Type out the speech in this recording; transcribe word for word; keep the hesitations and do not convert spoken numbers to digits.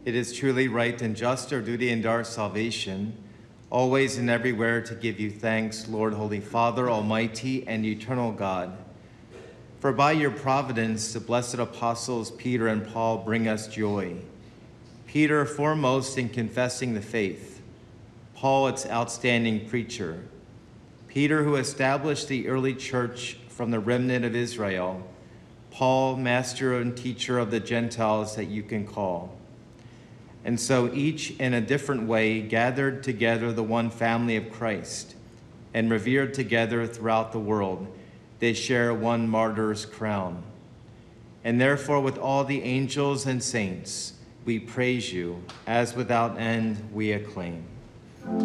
It is truly right and just, our duty and our salvation, always and everywhere to give you thanks, Lord, Holy Father, Almighty and eternal God. For by your providence, the blessed apostles Peter and Paul bring us joy. Peter foremost in confessing the faith, Paul its outstanding preacher. Peter who established the early church from the remnant of Israel, Paul, master and teacher of the Gentiles that you can call. And so each in a different way gathered together the one family of Christ and revered together throughout the world, they share one martyr's crown. And therefore with all the angels and saints, we praise you, as without end we acclaim.